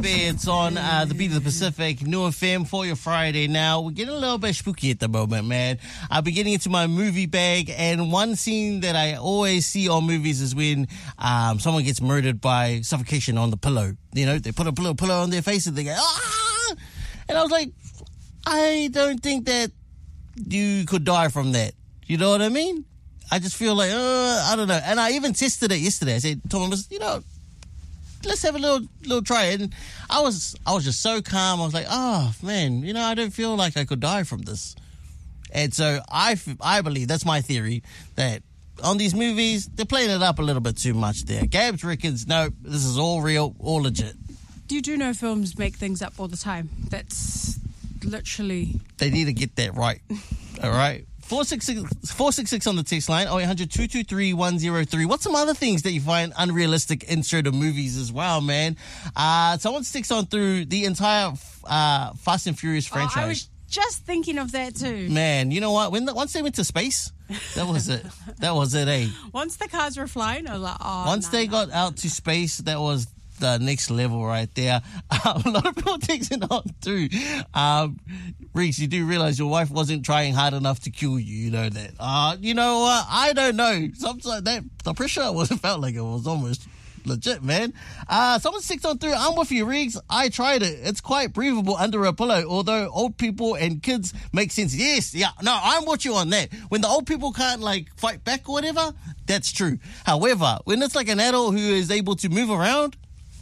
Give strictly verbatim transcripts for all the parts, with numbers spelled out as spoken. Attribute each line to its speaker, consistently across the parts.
Speaker 1: Bear. It's on uh, the Beat of the Pacific, New F M for your Friday now. We're getting a little bit spooky at the moment, man. I've been getting into my movie bag, and one scene that I always see on movies is when um, someone gets murdered by suffocation on the pillow. You know, they put a pillow, pillow on their face and they go, ah! And I was like, I don't think that you could die from that. You know what I mean? I just feel like, uh, I don't know. And I even tested it yesterday. I said, Thomas, you know, let's have a little little try. And I was I was just so calm. I was like, oh, man, you know, I don't feel like I could die from this. And so I, I believe, that's my theory, that on these movies, they're playing it up a little bit too much there. Gabs reckons, no, this is all real, all legit.
Speaker 2: You do know films make things up all the time. That's literally...
Speaker 1: They need to get that right. All right? four six six, four six six on the text line, oh eight hundred, two two three, one oh three. What's some other things that you find unrealistic in certain movies as well, man? Uh, someone sticks on through the entire uh, Fast and Furious franchise.
Speaker 2: Oh, I was just thinking of that too.
Speaker 1: Man, you know what? When the, once they went to space, that was it. That was it, eh?
Speaker 2: Once the cars were flying, I was like, oh,
Speaker 1: Once
Speaker 2: no,
Speaker 1: they
Speaker 2: no.
Speaker 1: got out to space, that was the next level right there. Um, a lot of people texting on too. Um, Reese, you do realize your wife wasn't trying hard enough to kill you. You know that. Uh, you know what? Uh, I don't know. Sometimes that the pressure was felt like it was almost legit, man. Uh, someone sticks on through. I'm with you, Riggs. I tried it. It's quite breathable under a pillow, although old people and kids make sense. Yes, yeah, no, I'm with you on that. When the old people can't, like, fight back or whatever, that's true. However, when it's like an adult who is able to move around,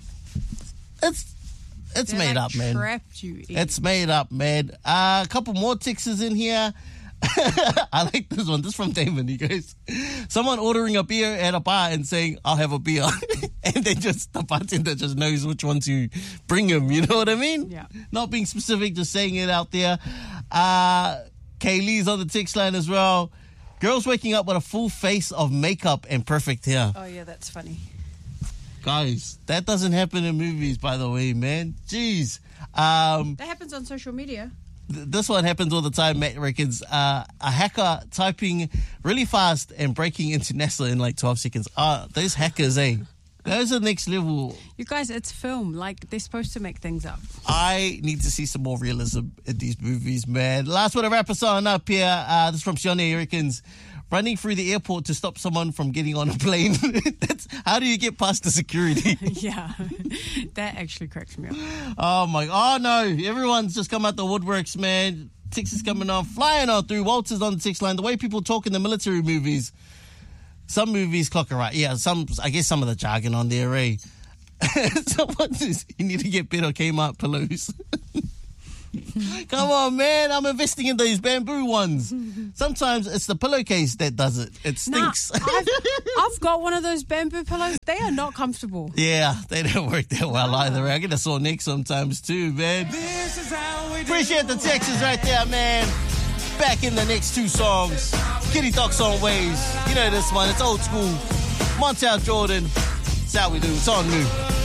Speaker 1: it's it's
Speaker 2: They're
Speaker 1: made
Speaker 2: like
Speaker 1: up, man.
Speaker 2: Trapped you in.
Speaker 1: It's made up, man. Uh, a couple more texts in here. I like this one. This is from Damon. He goes, someone ordering a beer at a bar and saying, I'll have a beer. And then just the bartender just knows which one to bring him. You know what I mean?
Speaker 2: Yeah.
Speaker 1: Not being specific, just saying it out there. Uh, Kaylee's on the text line as well. Girls waking up with a full face of makeup and perfect hair.
Speaker 2: Oh, yeah, that's funny.
Speaker 1: Guys, that doesn't happen in movies, by the way, man. Jeez. Um,
Speaker 2: That happens on social media.
Speaker 1: th- this one happens all the time, Matt reckons. Uh, a hacker typing really fast and breaking into NASA in like twelve seconds. Ah, those hackers, eh? Those are next level.
Speaker 2: You guys, it's film. Like, they're supposed to make things up.
Speaker 1: I need to see some more realism in these movies, man. Last one to wrap us on up here. Uh, this is from Shione, he reckons. Running through the airport to stop someone from getting on a plane. That's, how do you get past the security?
Speaker 2: Yeah, that actually cracks me up.
Speaker 1: Oh, my. Oh, no. Everyone's just come out the woodworks, man. Text is coming on, flying on through. Walter's on the text line. The way people talk in the military movies. Some movies clock it right. Yeah, some. I guess some of the jargon on there, eh? Someone says, you need to get better Kmart pillows. Come on, man. I'm investing in these bamboo ones. Sometimes it's the pillowcase that does it. It stinks.
Speaker 2: Nah, I've, I've got one of those bamboo pillows. They are not comfortable.
Speaker 1: Yeah, they don't work that well either. I get a sore neck sometimes too, man.
Speaker 3: This is how we do.
Speaker 1: Appreciate the texts right there, man. Back in the next two songs. Kitty Talks on Waves. You know this one. It's old school. Montel Jordan. It's how we do. It's on New.